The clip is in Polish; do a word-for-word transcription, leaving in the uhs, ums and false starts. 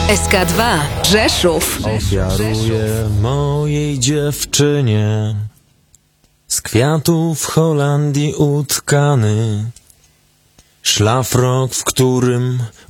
S K dwa Rzeszów. Ofiaruję mojej dziewczynie z kwiatów Holandii utkany szlafrok, w którym